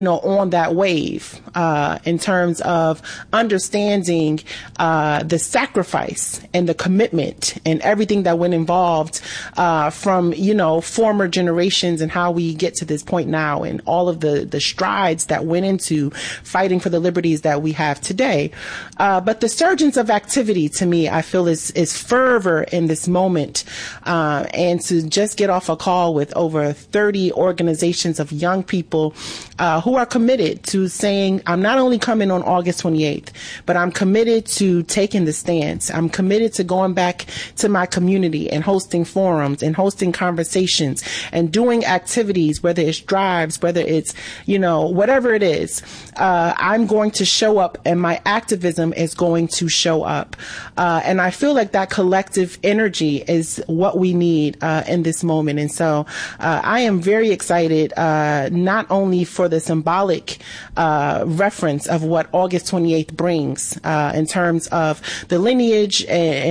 on that wave in terms of understanding the sacrifice and the commitment and everything that went involved from, former generations and how we get to this point now and all of the strides that went into fighting for the liberties that we have today. But the surgence of activity, to me, I feel is fervor in this moment. And to just get off a call with over 30 organizations of young people who are committed to saying, I'm not only coming on August 28th, but I'm committed to taking the stance. I'm committed to going back to my community and hosting forums and hosting conversations and doing activities, whether it's drives, whether it's, whatever it is. I'm going to show up and my activism is going to show up. And I feel like that collective energy is what we need in this moment. And so I am very excited, not only for the symbolic reference of what August 28th brings in terms of the lineage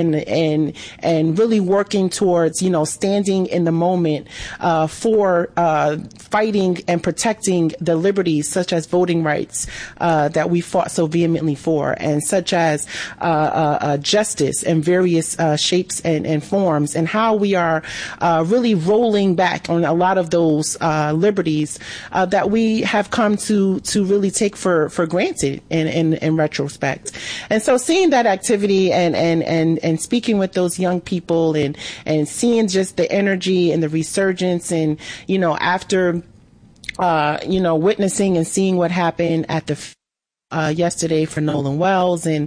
and really working towards, standing in the moment for fighting and protecting the liberties such as voting rights that we fought so vehemently for, and such as justice in various shapes and forms, and how we are really rolling back on a lot of those liberties that we have come to really take for granted in retrospect. And so seeing that activity and speaking with those young people and seeing just the energy and the resurgence and, after, witnessing and seeing what happened at the yesterday for Nolan Wells and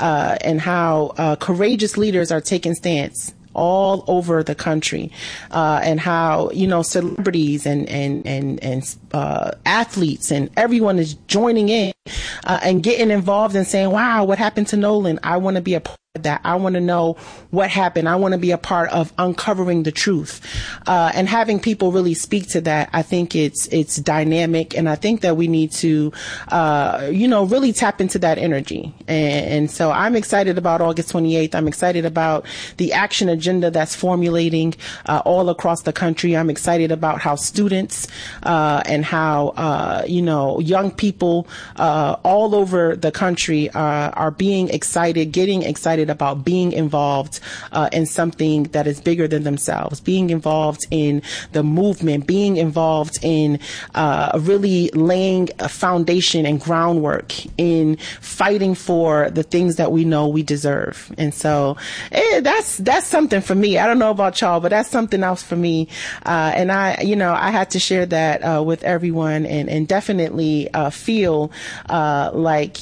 how courageous leaders are taking stance all over the country, and how, celebrities and athletes and everyone is joining in and getting involved and saying, wow, what happened to Nolan? I want to be a part of that. I want to know what happened. I want to be a part of uncovering the truth, and having people really speak to that. I think it's dynamic, and I think that we need to, really tap into that energy. And so I'm excited about August 28th. I'm excited about the action agenda that's formulating all across the country. I'm excited about how students and how, young people all over the country are being excited, getting excited about being involved in something that is bigger than themselves, being involved in the movement, being involved in really laying a foundation and groundwork in fighting for the things that we know we deserve. And so that's something for me. I don't know about y'all, but that's something else for me. And I had to share that with everyone and definitely feel like,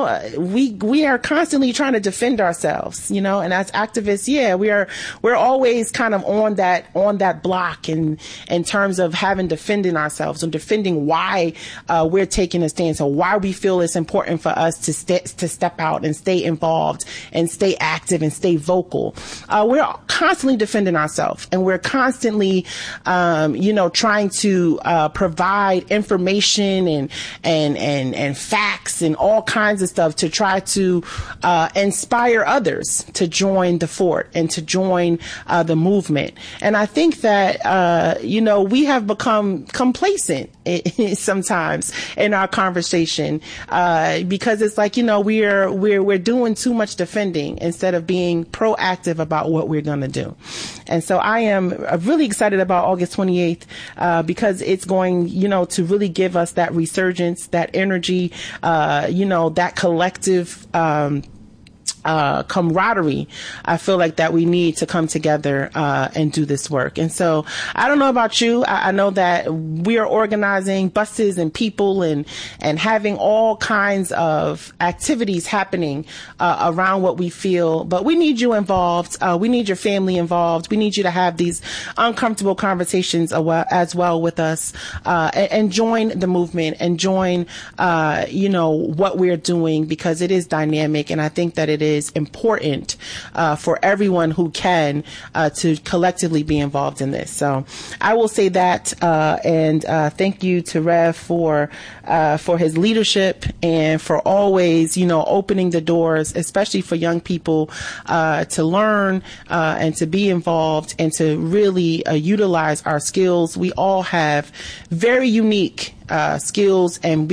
we are constantly trying to defend ourselves, and as activists, we're always kind of on that block in terms of having defending ourselves and defending why we're taking a stance or why we feel it's important for us to step out and stay involved and stay active and stay vocal. We're constantly defending ourselves, and we're constantly, trying to provide information and facts and all kinds of stuff to try to inspire others to join the fort and to join the movement. And I think that we have become complacent sometimes in our conversation because it's like we're doing too much defending instead of being proactive about what we're going to do. And so I am really excited about August 28th because it's going to really give us that resurgence, that energy, that collective camaraderie. I feel like that we need to come together and do this work. And so I don't know about you. I know that we are organizing buses and people and having all kinds of activities happening around what we feel, but we need you involved. We need your family involved. We need you to have these uncomfortable conversations as well with us, and join the movement and join, what we're doing, because it is dynamic. And I think that it is is important for everyone who can to collectively be involved in this. So I will say that, and thank you to Rev for his leadership and for always, opening the doors, especially for young people to learn and to be involved and to really utilize our skills. We all have very unique skills, and